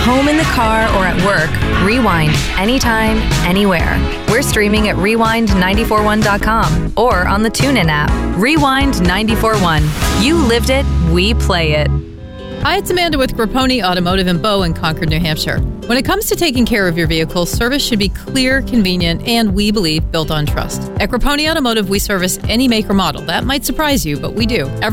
home, in the car, or at work, rewind anytime, anywhere. We're streaming at rewind941.com or on the TuneIn app. Rewind 94.1. You lived it, we play it. Hi, it's Amanda with Grapponi Automotive in Bow in Concord, New Hampshire. When it comes to taking care of your vehicle, service should be clear, convenient, and we believe built on trust. At Grapponi Automotive, we service any make or model. That might surprise you, but we do.